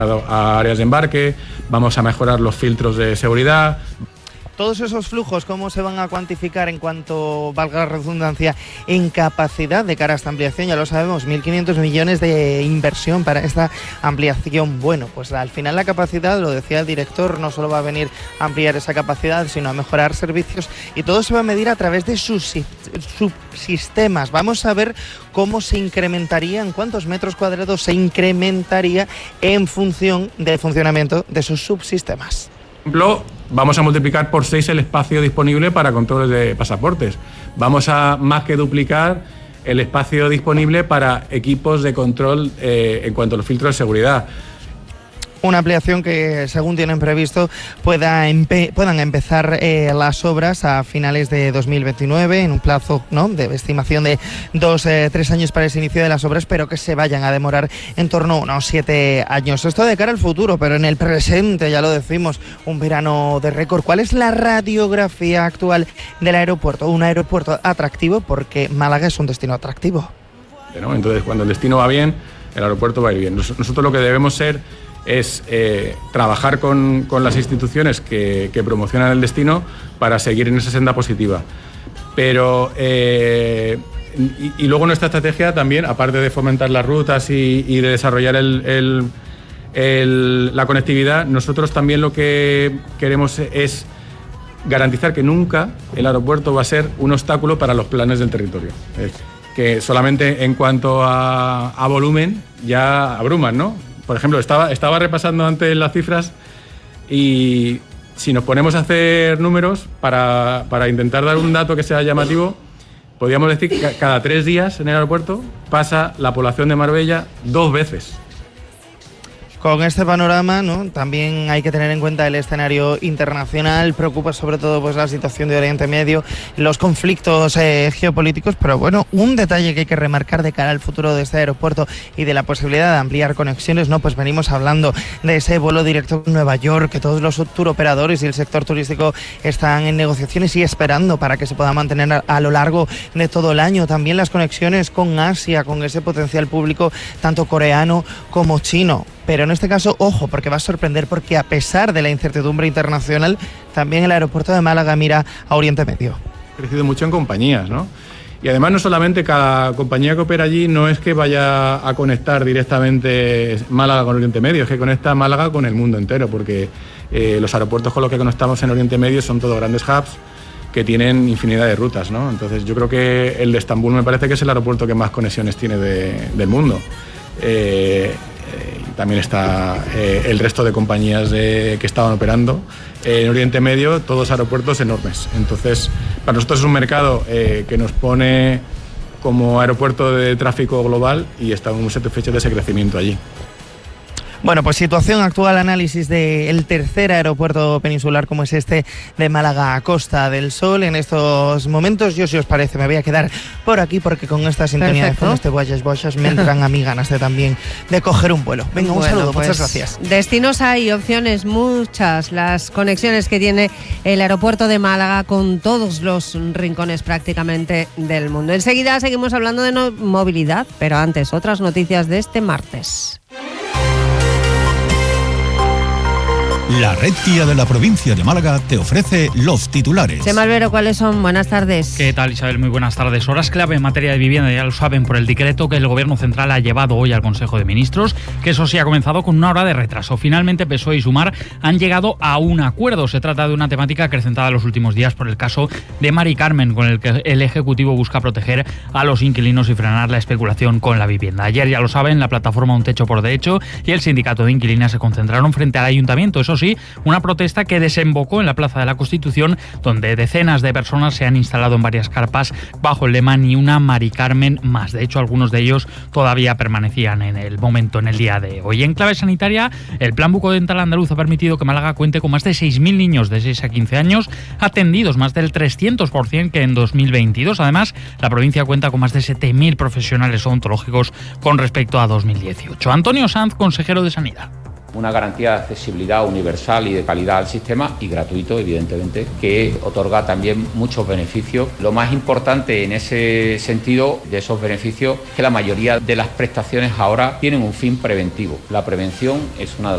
a áreas de embarque, vamos a mejorar los filtros de seguridad. Todos esos flujos, ¿cómo se van a cuantificar en cuanto, valga la redundancia, en capacidad de cara a esta ampliación? Ya lo sabemos, 1.500 millones de inversión para esta ampliación. Bueno, pues al final la capacidad, lo decía el director, no solo va a venir a ampliar esa capacidad, sino a mejorar servicios, y todo se va a medir a través de sus subsistemas. Vamos a ver cómo se incrementaría, en cuántos metros cuadrados se incrementaría en función del funcionamiento de sus subsistemas. Por ejemplo, vamos a multiplicar por 6 el espacio disponible para controles de pasaportes. Vamos a más que duplicar el espacio disponible para equipos de control en cuanto a los filtros de seguridad. Una ampliación que, según tienen previsto, puedan empezar las obras a finales de 2029, en un plazo, ¿no?, de estimación de 2-3 años para ese inicio de las obras, pero que se vayan a demorar en torno a unos 7 años. Esto de cara al futuro, pero en el presente, ya lo decimos, un verano de récord. ¿Cuál es la radiografía actual del aeropuerto? Un aeropuerto atractivo, porque Málaga es un destino atractivo. ¿No? Entonces, cuando el destino va bien, el aeropuerto va a ir bien. Nosotros lo que debemos ser es trabajar con las instituciones que promocionan el destino para seguir en esa senda positiva. Pero y luego nuestra estrategia también, aparte de fomentar las rutas y de desarrollar la conectividad, nosotros también lo que queremos es garantizar que nunca el aeropuerto va a ser un obstáculo para los planes del territorio. Que solamente en cuanto a volumen ya abruman, ¿no? Por ejemplo, estaba repasando antes las cifras, y si nos ponemos a hacer números para intentar dar un dato que sea llamativo, podríamos decir que cada 3 días en el aeropuerto pasa la población de Marbella 2 veces. Con este panorama, ¿no?, también hay que tener en cuenta el escenario internacional. Preocupa sobre todo pues la situación de Oriente Medio, los conflictos geopolíticos, pero bueno, un detalle que hay que remarcar de cara al futuro de este aeropuerto y de la posibilidad de ampliar conexiones, ¿no? Pues venimos hablando de ese vuelo directo a Nueva York, que todos los tour operadores y el sector turístico están en negociaciones y esperando para que se pueda mantener a lo largo de todo el año. También las conexiones con Asia, con ese potencial público tanto coreano como chino. Pero en este caso, ojo, porque va a sorprender, porque a pesar de la incertidumbre internacional, también el aeropuerto de Málaga mira a Oriente Medio. Ha crecido mucho en compañías, ¿no? Y además no solamente cada compañía que opera allí no es que vaya a conectar directamente Málaga con Oriente Medio, es que conecta Málaga con el mundo entero, porque los aeropuertos con los que conectamos en Oriente Medio son todos grandes hubs que tienen infinidad de rutas, ¿no? Entonces yo creo que el de Estambul me parece que es el aeropuerto que más conexiones tiene del mundo. También está el resto de compañías que estaban operando en Oriente Medio, todos aeropuertos enormes. Entonces, para nosotros es un mercado que nos pone como aeropuerto de tráfico global y estamos muy satisfechos de ese crecimiento allí. Bueno, pues situación actual, análisis del tercer aeropuerto peninsular como es este de Málaga Costa del Sol. En estos momentos, yo, si os parece, me voy a quedar por aquí porque con esta sintonía de fondo, este boyas me entran a mí ganas de también de coger un vuelo. Venga, un saludo, pues, muchas gracias. Destinos hay, opciones muchas, las conexiones que tiene el aeropuerto de Málaga con todos los rincones prácticamente del mundo. Enseguida seguimos hablando de movilidad, pero antes otras noticias de este martes. La Red Guía de la provincia de Málaga te ofrece los titulares. Chema Albero, ¿cuáles son? Buenas tardes. ¿Qué tal, Isabel? Muy buenas tardes. Horas clave en materia de vivienda, ya lo saben, por el decreto que el Gobierno Central ha llevado hoy al Consejo de Ministros, que eso sí ha comenzado con una hora de retraso. Finalmente, PSOE y Sumar han llegado a un acuerdo. Se trata de una temática acrecentada en los últimos días por el caso de Mari Carmen, con el que el Ejecutivo busca proteger a los inquilinos y frenar la especulación con la vivienda. Ayer, ya lo saben, la plataforma Un Techo por Derecho y el sindicato de inquilinas se concentraron frente al Ayuntamiento. Eso sí, una protesta que desembocó en la Plaza de la Constitución, donde decenas de personas se han instalado en varias carpas bajo el lema Ni una Mari Carmen más. De hecho, algunos de ellos todavía permanecían en el día de hoy. En clave sanitaria, el Plan Bucodental andaluz ha permitido que Málaga cuente con más de 6.000 niños de 6 a 15 años atendidos, más del 300% que en 2022. Además, la provincia cuenta con más de 7.000 profesionales odontológicos con respecto a 2018. Antonio Sanz, consejero de Sanidad. Una garantía de accesibilidad universal y de calidad al sistema y gratuito, evidentemente, que otorga también muchos beneficios. Lo más importante en ese sentido de esos beneficios es que la mayoría de las prestaciones ahora tienen un fin preventivo. La prevención es una de las